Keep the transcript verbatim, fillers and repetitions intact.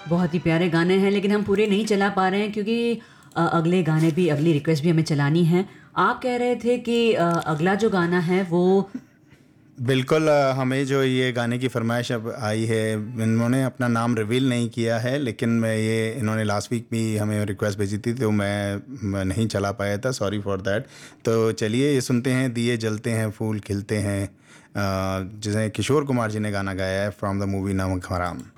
बहुत ही प्यारे गाने हैं, लेकिन हम पूरे नहीं चला पा रहे हैं क्योंकि अ, अगले गाने भी, अगली रिक्वेस्ट भी हमें चलानी है। आप कह रहे थे कि अ, अगला जो गाना है वो बिल्कुल, अ, हमें जो ये गाने की फरमाइश अब आई है, इन्होंने अपना नाम रिवील नहीं किया है, लेकिन मैं ये इन्होंने लास्ट वीक भी हमें रिक्वेस्ट भेजी थी, तो मैं, मैं नहीं चला पाया था, सॉरी फॉर दैट। तो चलिए ये सुनते हैं, दिए जलते हैं फूल खिलते हैं, अ, जिसे किशोर कुमार जी ने गाना गाया है, फ्रॉम द मूवी नमक हराम।